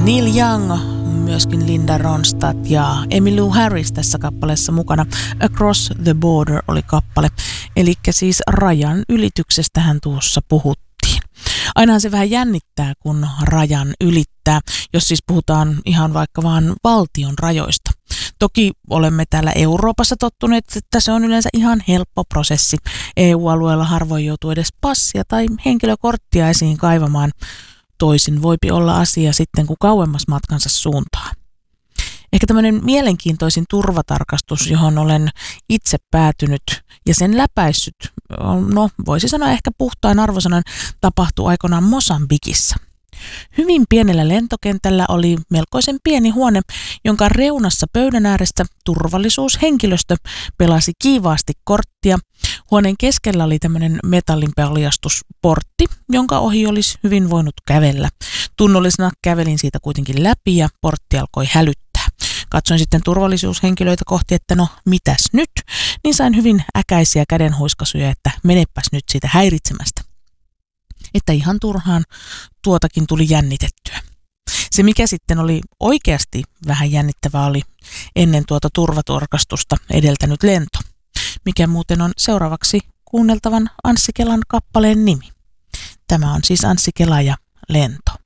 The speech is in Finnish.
Neil Young, myöskin Linda Ronstadt ja Emmylou Harris tässä kappaleessa mukana. Across the Border oli kappale, eli siis rajan ylityksestähän tuossa puhuttiin. Ainahan se vähän jännittää, kun rajan ylittää, jos siis puhutaan ihan vaikka vaan valtion rajoista. Toki olemme täällä Euroopassa tottuneet, että se on yleensä ihan helppo prosessi. EU-alueella harvoin joutuu edes passia tai henkilökorttia esiin kaivamaan. Toisin voipi olla asia sitten, kun kauemmas matkansa suuntaa. Ehkä tämmöinen mielenkiintoisin turvatarkastus, johon olen itse päätynyt ja sen läpäissyt, no voisi sanoa ehkä puhtain arvosanan, tapahtui aikoinaan Mosambikissa. Hyvin pienellä lentokentällä oli melkoisen pieni huone, jonka reunassa pöydän äärestä turvallisuushenkilöstö pelasi kiivaasti korttia. Huoneen keskellä oli tämmöinen metallinpaljastusportti, jonka ohi olisi hyvin voinut kävellä. Tunnollisena kävelin siitä kuitenkin läpi ja portti alkoi hälyttää. Katsoin sitten turvallisuushenkilöitä kohti, että no mitäs nyt, niin sain hyvin äkäisiä kädenhuiskasuja, että menepäs nyt siitä häiritsemästä. Että ihan turhaan tuotakin tuli jännitettyä. Se, mikä sitten oli oikeasti vähän jännittävää, oli ennen tuota turvatarkastusta edeltänyt lento, mikä muuten on seuraavaksi kuunneltavan Anssi Kelan kappaleen nimi. Tämä on siis Anssi Kela ja Lento.